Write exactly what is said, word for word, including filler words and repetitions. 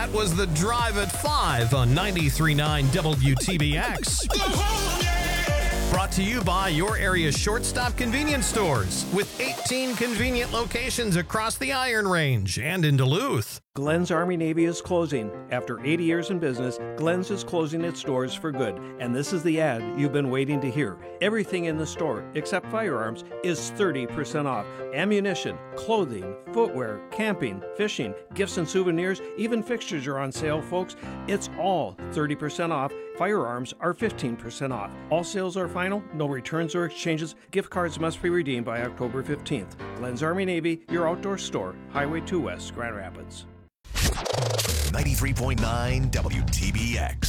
That was the Drive at five on ninety-three point nine W T B X. Brought to you by your area's shortstop convenience stores with eighteen convenient locations across the Iron Range and in Duluth. Glenn's Army Navy is closing. After eighty years in business, Glenn's is closing its doors for good. And this is the ad you've been waiting to hear. Everything in the store, except firearms, is thirty percent off. Ammunition, clothing, footwear, camping, fishing, gifts and souvenirs, even fixtures are on sale, folks. It's all thirty percent off. Firearms are fifteen percent off. All sales are final, no returns or exchanges. Gift cards must be redeemed by October fifteenth. Glenn's Army Navy, your outdoor store, Highway two West, Grand Rapids. ninety-three point nine W T B X.